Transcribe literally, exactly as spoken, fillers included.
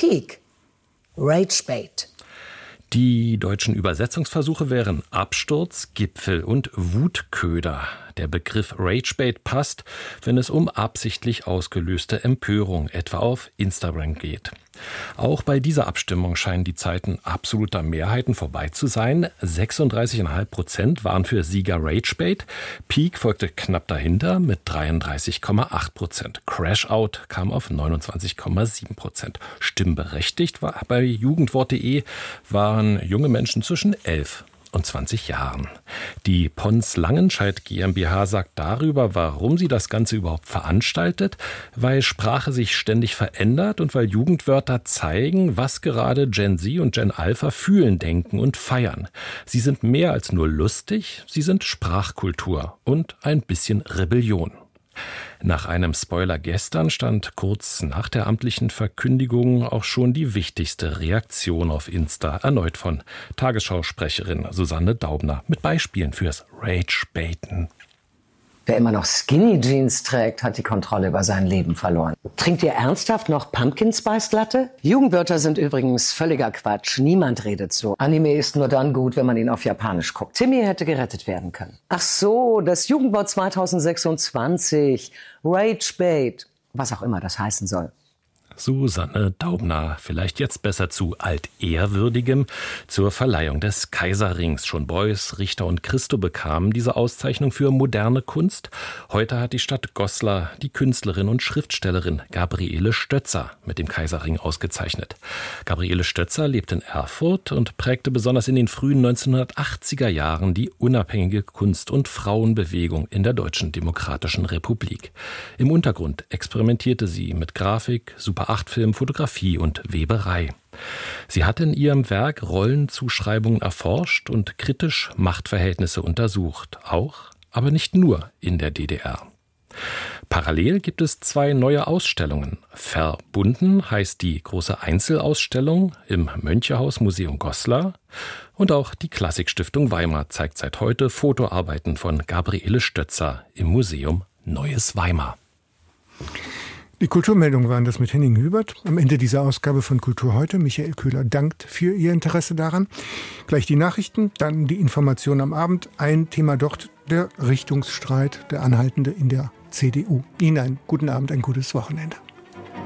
Peak, Ragebait. Die deutschen Übersetzungsversuche wären Absturz, Gipfel und Wutköder. Der Begriff Ragebait passt, wenn es um absichtlich ausgelöste Empörung, etwa auf Instagram geht. Auch bei dieser Abstimmung scheinen die Zeiten absoluter Mehrheiten vorbei zu sein. sechsunddreißig Komma fünf Prozent waren für Sieger Ragebait. Peak folgte knapp dahinter mit dreiunddreißig Komma acht Prozent. Crashout kam auf neunundzwanzig Komma sieben Prozent. Stimmberechtigt war bei jugendwort punkt de waren junge Menschen zwischen elf und zwanzig Jahren. Die Pons Langenscheidt GmbH sagt darüber, warum sie das Ganze überhaupt veranstaltet, weil Sprache sich ständig verändert und weil Jugendwörter zeigen, was gerade Gen Z und Gen Alpha fühlen, denken und feiern. Sie sind mehr als nur lustig, sie sind Sprachkultur und ein bisschen Rebellion. Nach einem Spoiler gestern stand kurz nach der amtlichen Verkündigung auch schon die wichtigste Reaktion auf Insta, erneut von Tagesschausprecherin Susanne Daubner mit Beispielen fürs Ragebaiten. Wer immer noch Skinny Jeans trägt, hat die Kontrolle über sein Leben verloren. Trinkt ihr ernsthaft noch Pumpkin Spice Latte? Jugendwörter sind übrigens völliger Quatsch. Niemand redet so. Anime ist nur dann gut, wenn man ihn auf Japanisch guckt. Timmy hätte gerettet werden können. Ach so, das Jugendwort zwanzig sechsundzwanzig. Ragebait. Was auch immer das heißen soll. Susanne Daubner, vielleicht jetzt besser zu altehrwürdigem, zur Verleihung des Kaiserrings. Schon Beuys, Richter und Christo bekamen diese Auszeichnung für moderne Kunst. Heute hat die Stadt Goslar die Künstlerin und Schriftstellerin Gabriele Stötzer mit dem Kaiserring ausgezeichnet. Gabriele Stötzer lebt in Erfurt und prägte besonders in den frühen neunzehnhundertachtziger Jahren die unabhängige Kunst- und Frauenbewegung in der Deutschen Demokratischen Republik. Im Untergrund experimentierte sie mit Grafik, Super acht Film, Fotografie und Weberei. Sie hat in ihrem Werk Rollenzuschreibungen erforscht und kritisch Machtverhältnisse untersucht. Auch, aber nicht nur in der D D R. Parallel gibt es zwei neue Ausstellungen. Verbunden heißt die große Einzelausstellung im Mönchehaus Museum Goslar. Und auch die Klassikstiftung Weimar zeigt seit heute Fotoarbeiten von Gabriele Stötzer im Museum Neues Weimar. Die Kulturmeldungen waren das mit Henning Hubert. Am Ende dieser Ausgabe von Kultur heute. Michael Köhler dankt für Ihr Interesse daran. Gleich die Nachrichten, dann die Information am Abend. Ein Thema dort, der Richtungsstreit, der anhaltende in der C D U. Ihnen einen guten Abend, ein gutes Wochenende.